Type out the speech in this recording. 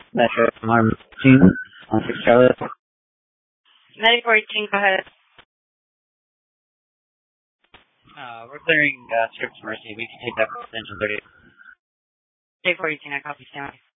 Metro from Arm 2, on 6 Charlotte. Medic 14, go ahead. We're clearing Scripps Mercy. We can take that for potential 30. Take 14, I copy, stand by.